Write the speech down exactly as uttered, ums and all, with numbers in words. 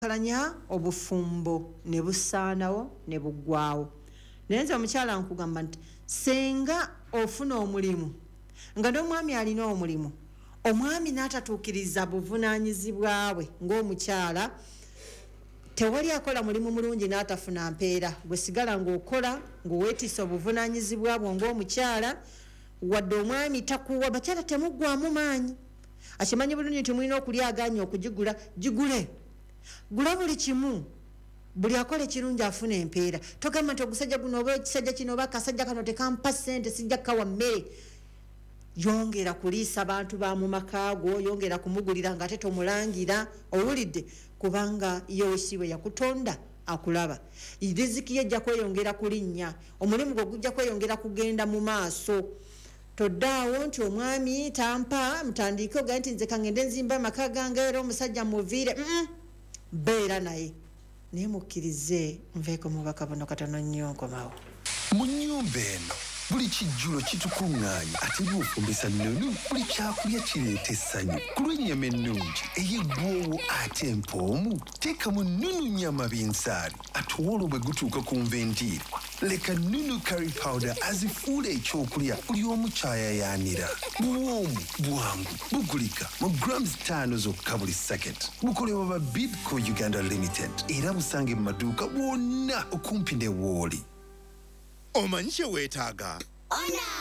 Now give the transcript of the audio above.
kalanya obufumbo ne busaanawo ne buggwaawo. Nenza omukyala nkugamba nti senga ofuna omulimu nga n'omwami alina omulimu, omwami n'atatuukiriza buvunaanyizibwa bwe ng'omukyala, tewali akola mulimu mulungi n'atafuna mpeera, gwe sigala ng'okola ng'oweetiisa obuvunaanyizibwa bwo ng'omukyala, wadde omwami takuwa. Bakyala temuggwaamu maanyi, akimanyi bulungi nti mulina okulyaganya okugigula, gigule, gula buli kimu, buli akole kirungi afuna empeera. Togamba nti ogusajja guno oba ekisajja kino oba akasajja kano tekampa ssente sijja kkawa mmere. Yongera kuliisa bantu ba mu maka go, yongera kumugulira ng'ate tomulangira, owulidde, kubanga ye osiiwe yakutonda akulaba. Riziki ye ejja kweyongera kulinnya, omulimu gwe gujja kweyongera kugenda mu maaso. Toddaawo nti omwami tampa, mutandike ogaye nti nze kangende nzimba amaka gange era omusajja muviire. mm beera naye naye mukkirize nveeko mubaka buno katono nnyo nkomawo. Mu nnyumba eno buli kijjulo kitukuŋŋaanya ate bw'ofumbisa nnono buli kyakulya kireeta essanyu. Ku lw'ennyama ennungi ey'eggwoowo ate empoomu teekamu nnunu nnyama binsaali ate olwo bwe gutuuka ku nvendiirwa leka nnunu curry powder azifuula ekyokulya buli omu kyayayaanira. Buwoomu bwangu bugulika mu grams ttaano zokka buli saketi. Bukolebwa ba Bidco Uganda Limited era busange mu maduuka bwonna okumpi ne Wooli. Omanyi kye weetaaga? Ona!